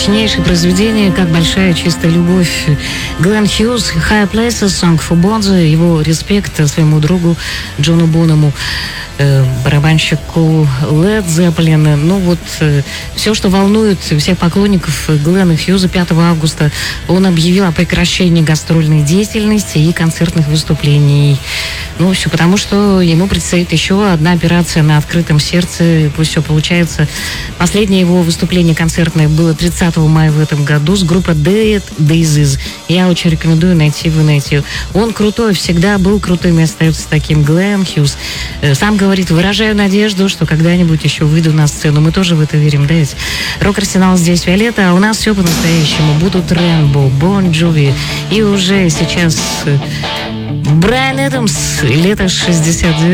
мощнейшее произведение, как большая чистая любовь. Глен Хьюз, High Places, Song for Bonzo, его респект своему другу Джону Боному, барабанщику Led Zeppelin. Ну вот, все, что волнует всех поклонников Глена Хьюза, 5 августа он объявил о прекращении гастрольной деятельности и концертных выступлений. Ну, все потому, что ему предстоит еще одна операция на открытом сердце. Пусть все получается. Последнее его выступление концертное было 30 мая в этом году с группой Dead Daisies. Я очень рекомендую найти в инете. Он крутой, всегда был крутым и остается таким. Глен Хьюз сам говорит: выражаю надежду, что когда-нибудь еще выйду на сцену. Мы тоже в это верим, да ведь? Рок-арсенал здесь, Виолетта, а у нас все по-настоящему. Будут Рэмбо, Бон Джови и уже сейчас Брайан Эдамс, лето 69.